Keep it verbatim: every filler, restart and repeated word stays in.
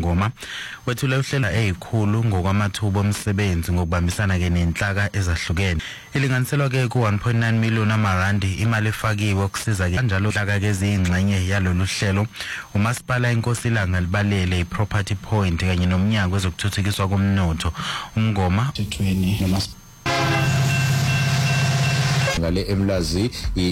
Ngoma wethula uhlelo ezikhulu ngokwamathuba omsebenzi ngokubambisana ke nenhlaka ezahlukene. Ilinganiselwa ke ku one point nine million amarandi imali efakiwe ukusiza ke kanjalo inhlaka ke ezingxenye yalolu hlelo. Umasipala iNkosilanga libalele iProperty Point kanye nomnyango wezokuthuthukiswa komnotho. uMngoma ngale eMlazi